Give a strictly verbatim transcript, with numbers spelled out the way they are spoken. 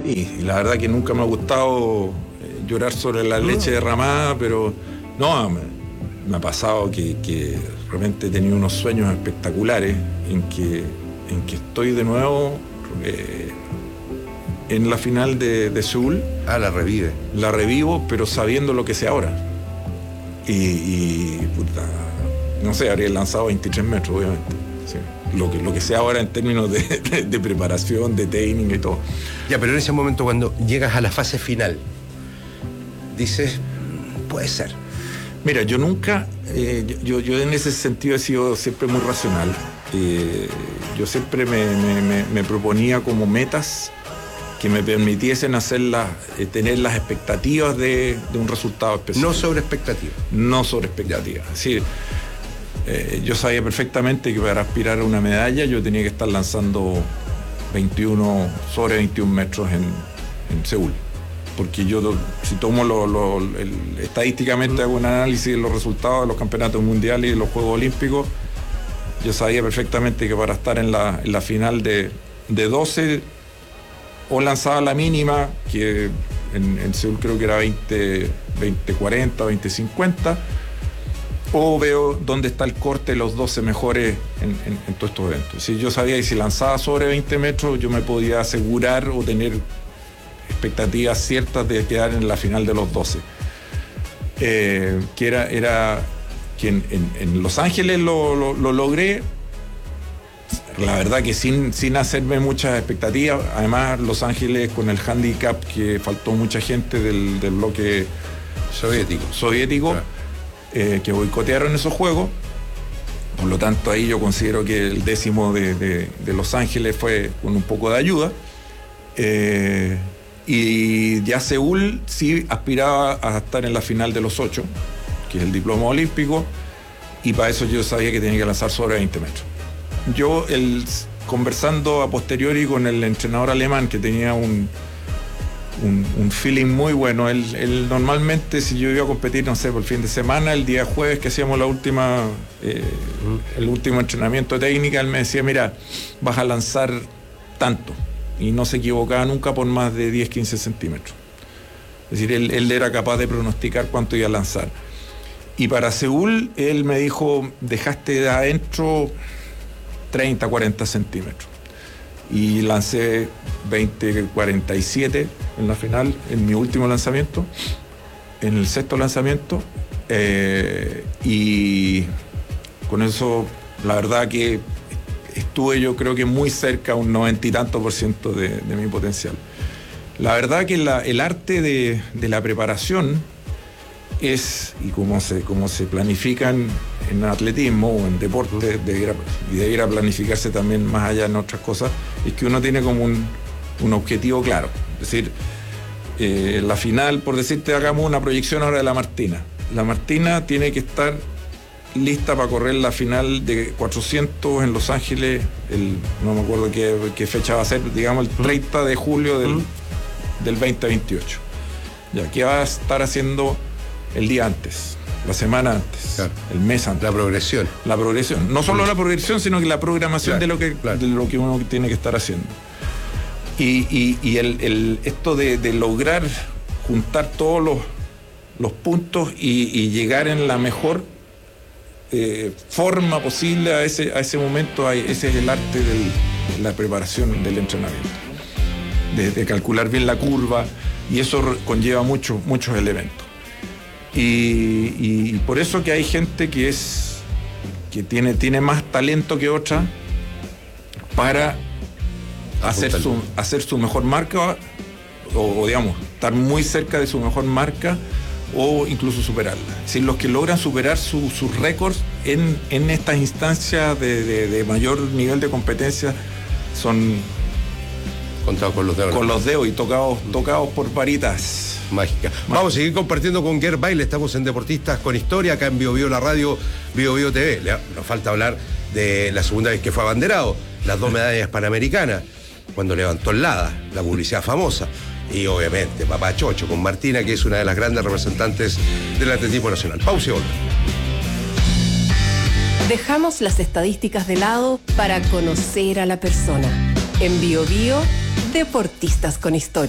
Y, y la verdad que nunca me ha gustado eh, llorar sobre la leche derramada, pero no, me, me ha pasado que, que realmente he tenido unos sueños espectaculares en que, en que estoy de nuevo eh, en la final de, de Seúl. Ah, la revive. La revivo, pero sabiendo lo que sé ahora. Y, y puta, no sé, habría lanzado veintitrés metros, obviamente. Sí. Lo que, lo que sé ahora en términos de, de, de preparación, de training y todo. Ya, pero en ese momento cuando llegas a la fase final, dices, puede ser. Mira, yo nunca, eh, yo, yo en ese sentido he sido siempre muy racional. Eh, yo siempre me, me, me, me proponía como metas que me permitiesen hacerlas, eh, tener las expectativas de, de un resultado específico. No sobre expectativas. No sobre expectativas. Es decir, eh, yo sabía perfectamente que para aspirar a una medalla yo tenía que estar lanzando veintiuno, sobre veintiún metros en, en Seúl. Porque yo, si tomo lo, lo, el, estadísticamente hago un análisis de los resultados de los campeonatos mundiales y de los Juegos Olímpicos, yo sabía perfectamente que para estar en la, en la final de, de doce, o lanzaba la mínima, que en, en Seúl creo que era veinte cuarenta, veinte cincuenta, o veo dónde está el corte de los doce mejores en, en, en todos estos eventos. Si yo sabía que si lanzaba sobre veinte metros, yo me podía asegurar o tener expectativas ciertas de quedar en la final de los doce. Eh, que era, era que en, en, en Los Ángeles lo, lo, lo logré, la verdad que sin, sin hacerme muchas expectativas. Además, Los Ángeles con el handicap que faltó mucha gente del, del bloque soviético, soviético claro. eh, que boicotearon esos juegos. Por lo tanto, ahí yo considero que el décimo de, de, de Los Ángeles fue con un poco de ayuda. Eh, y ya Seúl sí aspiraba a estar en la final de los ocho, que es el diploma olímpico, y para eso yo sabía que tenía que lanzar sobre veinte metros. Yo, el, conversando a posteriori con el entrenador alemán, que tenía un, un, un feeling muy bueno, él, él normalmente, si yo iba a competir, no sé, por el fin de semana, el día jueves que hacíamos la última, eh, el último entrenamiento de técnica, él me decía, mira, vas a lanzar tanto. Y no se equivocaba nunca por más de diez, quince centímetros. Es decir, él, él era capaz de pronosticar cuánto iba a lanzar. Y para Seúl, él me dijo, dejaste de adentro treinta, cuarenta centímetros. Y lancé veinte, cuarenta y siete en la final, en mi último lanzamiento, en el sexto lanzamiento. Eh, y con eso, la verdad que estuve yo creo que muy cerca, un noventa y tanto por ciento de, de mi potencial. La verdad que la, el arte de, de la preparación es, y como se, como se planifican en atletismo o en deporte, debiera, y debiera planificarse también más allá en otras cosas, es que uno tiene como un, un objetivo claro. Es decir, eh, la final, por decirte, hagamos una proyección ahora de la Martina. La Martina tiene que estar lista para correr la final de cuatrocientos en Los Ángeles, el, no me acuerdo qué, qué fecha va a ser, digamos el treinta de julio del, uh-huh. del veinte veintiocho. Ya, ¿qué va a estar haciendo el día antes, la semana antes, claro. el mes antes? La progresión. La progresión. No solo uh-huh. la progresión, sino que la programación claro, de, lo que, claro. de lo que uno tiene que estar haciendo. Y, y, y el, el, esto de, de lograr juntar todos los, los puntos y, y llegar en la mejor Eh, forma posible a ese, a ese momento, a, ese es el arte de la preparación del entrenamiento, de, de calcular bien la curva, y eso conlleva muchos muchos elementos. Y, y, y por eso que hay gente que es que tiene, tiene más talento que otra para hacer su, hacer su mejor marca, o, o digamos, estar muy cerca de su mejor marca, o incluso superarla. Es decir, los que logran superar su, sus récords en, en estas instancias de, de, de mayor nivel de competencia son contados con los dedos. Con los dedos y tocados, tocados por varitas mágicas. Vamos a seguir compartiendo con Gerd Baile. Estamos en Deportistas con Historia, acá en Bio Bio la radio, Bio Bio T V. Le, nos falta hablar de la segunda vez que fue abanderado, las dos medallas panamericanas, cuando levantó el Lada, la publicidad famosa. Y obviamente, papá Chocho, con Martina, que es una de las grandes representantes del atletismo nacional. Pausa y volvemos. Dejamos las estadísticas de lado para conocer a la persona. En Bio Bio, Deportistas con Historia.